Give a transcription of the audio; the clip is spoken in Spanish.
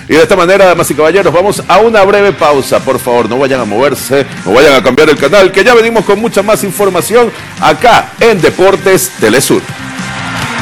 Y de esta manera, damas y caballeros, vamos a una breve pausa. Por favor, no vayan a moverse, no vayan a cambiar el canal, que ya venimos con mucha más información acá en Deportes Telesur.